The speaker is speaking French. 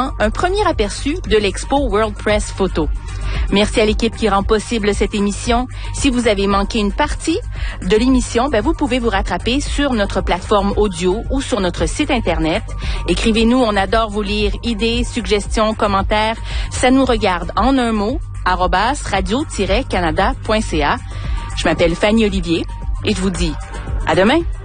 également un premier aperçu de l'expo World Press Photo. Merci à l'équipe qui rend possible cette émission. Si vous avez manqué une partie de l'émission, vous pouvez vous rattraper sur notre plateforme audio ou sur notre site Internet. Écrivez-nous, on adore vous lire. Idées, suggestions, commentaires, ça nous regarde en un mot, @radio-canada.ca. Je m'appelle Fanny Olivier et je vous dis à demain.